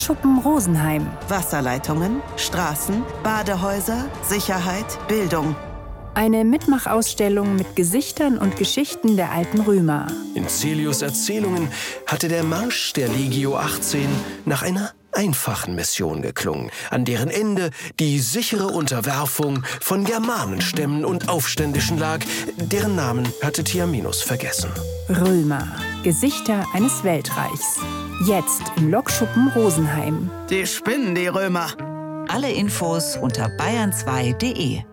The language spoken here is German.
Schuppen Rosenheim. Wasserleitungen, Straßen, Badehäuser, Sicherheit, Bildung. Eine Mitmachausstellung mit Gesichtern und Geschichten der alten Römer. In Celius' Erzählungen hatte der Marsch der Legio 18 nach einer einfachen Mission geklungen, an deren Ende die sichere Unterwerfung von Germanenstämmen und Aufständischen lag, deren Namen hatte Tiaminus vergessen. Römer, Gesichter eines Weltreichs. Jetzt im Lokschuppen Rosenheim. Die spinnen, die Römer. Alle Infos unter bayern2.de.